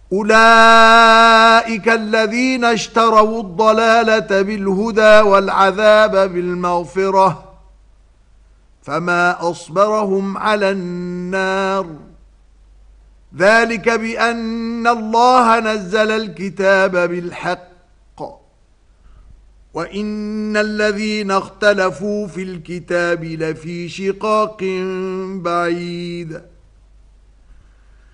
أولئك الذين اشتروا الضلالة بالهدى والعذاب بالمغفرة فما أصبرهم على النار ذلك بأن الله نزل الكتاب بالحق وَإِنَّ الَّذِينَ اخْتَلَفُوا فِي الْكِتَابِ لَفِي شِقَاقٍ بَعِيدٍ